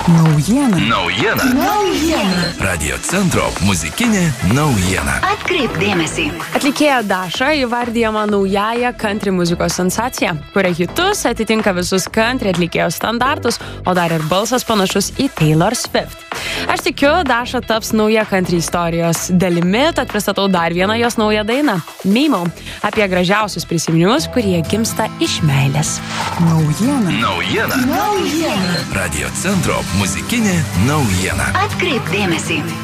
Naujiena. Radio centro muzikinė naujiena. Atkreipk dėmesį. Atlikėja Daša įvardyjama naująją country muzikos sensaciją, kuria hitus atitinka visus country atlikėjos standartus, o dar ir balsas panašus į Taylor Swift. Aš tikiu, Daša taps nauja country istorijos dalimi, tad pristatau dar vieną jos naują dainą – Mimo, apie gražiausius prisiminimus, kurie gimsta iš meilės. Naujiena. Radio centro muzikinė naujiena. Atkreipk dėmesį.